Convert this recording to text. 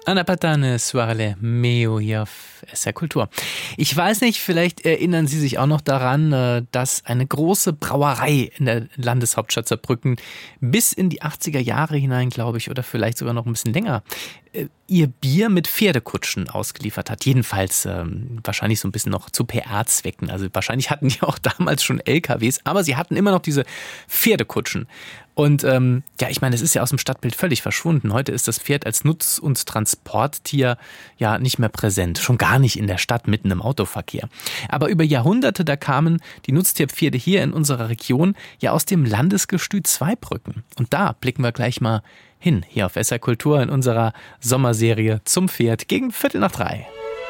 Anna Patane, Soirée Meo hier auf SR Kultur. Ich weiß nicht, vielleicht erinnern Sie sich auch noch daran, dass eine große Brauerei in der Landeshauptstadt Saarbrücken bis in die 80er Jahre hinein, glaube ich, oder vielleicht sogar noch ein bisschen länger, ihr Bier mit Pferdekutschen ausgeliefert hat. Jedenfalls wahrscheinlich so ein bisschen noch zu PR-Zwecken. Also wahrscheinlich hatten die auch damals schon LKWs, aber sie hatten immer noch diese Pferdekutschen. Und ich meine, es ist ja aus dem Stadtbild völlig verschwunden. Heute ist das Pferd als Nutz- und Transporttier ja nicht mehr präsent. Schon gar nicht in der Stadt, mitten im Autoverkehr. Aber über Jahrhunderte, da kamen die Nutztierpferde hier in unserer Region ja aus dem Landesgestüt Zweibrücken. Und da blicken wir gleich mal hin, hier auf SR Kultur in unserer Sommerserie zum Pferd gegen 2:45.